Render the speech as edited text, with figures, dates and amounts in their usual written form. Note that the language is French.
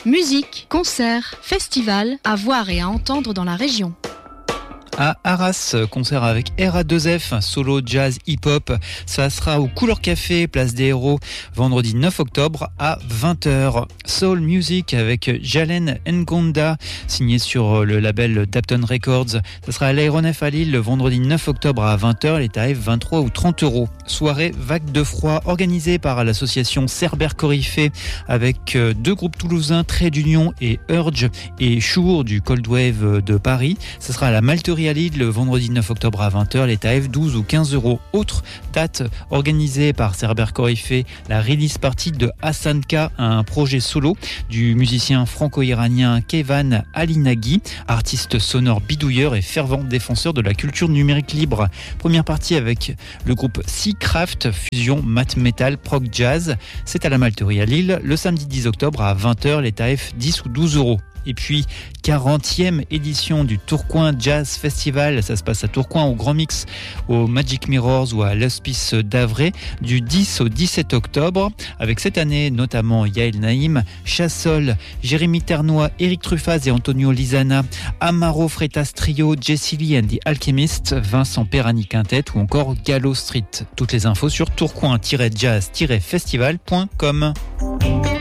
Musique, concerts, festivals, à voir et à entendre dans la région. À Arras, concert avec RA2F, solo jazz hip-hop. Ça sera au Couleur Café, place des Héros, vendredi 9 octobre à 20h. Soul Music avec Jalen Ngonda, signé sur le label Dapton Records. Ça sera à l'Aéronef à Lille le vendredi 9 octobre à 20h, les tarifs 23 ou 30 euros. Soirée Vague de Froid organisée par l'association Cerbère Coryphée avec deux groupes toulousains, Trait d'Union et Urge et Chour du Cold Wave de Paris. Ça sera à la Malterie à Lille le vendredi 9 octobre à 20h, les tarifs 12 ou 15 euros. Autre date organisée par Cerbère Coryphée, la release party de Hassanka, un projet solo du musicien franco-iranien Kevan Alinaghi, artiste sonore bidouilleur et fervent défenseur de la culture numérique libre. Première partie avec le groupe Seacraft, fusion mat metal prog jazz. C'est à la Malterie à Lille le samedi 10 octobre à 20h, les tarifs 10 ou 12 euros. Et puis, 40e édition du Tourcoing Jazz Festival. Ça se passe à Tourcoing au Grand Mix, au Magic Mirrors ou à l'Hospice d'Avray du 10 au 17 octobre. Avec cette année, notamment Yael Naïm, Chassol, Jérémy Ternois, Eric Truffaz et Antonio Lizana, Amaro Freitas Trio, Jessie Lee and the Alchemist, Vincent Perani Quintet ou encore Gallo Street. Toutes les infos sur tourcoing-jazz-festival.com.